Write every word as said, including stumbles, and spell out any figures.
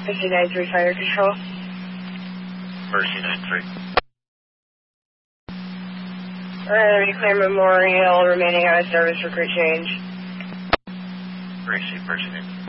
Mercy nine three Fire Control. Mercy nine three. Uh, reclaim Memorial, remaining out of service for crew change. Receive Mercy nine.